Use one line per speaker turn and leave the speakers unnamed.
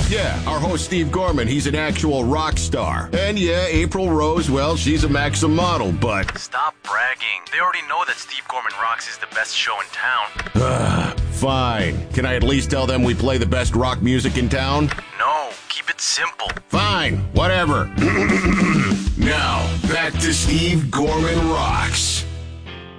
Yeah, our host Steve Gorman, he's an actual rock star. And yeah, April Rose, well, she's a Maxim model, but...
Stop bragging. They already know that Steve Gorman Rocks is the best show in town.
Fine. Can I at least tell them we play the best rock music in town?
No, keep it simple.
Fine, whatever. Now, back to Steve Gorman Rocks.